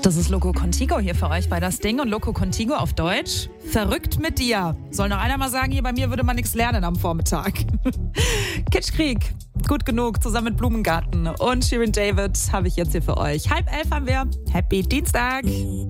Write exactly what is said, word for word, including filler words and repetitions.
Das ist Loco Contigo hier für euch bei Das Ding und Loco Contigo auf Deutsch. Verrückt mit dir. Soll noch einer mal sagen, hier bei mir würde man nichts lernen am Vormittag. Kitschkrieg, gut genug, zusammen mit Blumengarten und Shirin David habe ich jetzt hier für euch. Halb elf haben wir. Happy Dienstag.